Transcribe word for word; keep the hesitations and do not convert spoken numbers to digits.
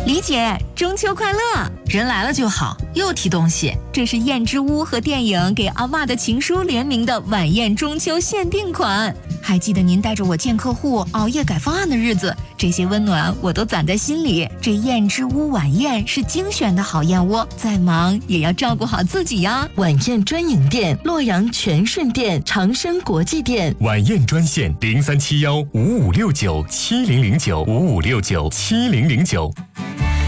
李姐，中秋快乐！ 人来了就好，又提东西。 这是燕之屋和电影给阿嬷的情书联名的晚宴中秋限定款。还记得您带着我见客户、熬夜改方案的日子，这些温暖我都攒在心里。这燕之屋晚宴是精选的好燕窝，再忙也要照顾好自己呀。 晚宴专营店：洛阳全顺店、长生国际店。 晚宴专线：零三七幺五五六九七零零九五五六九七零零九。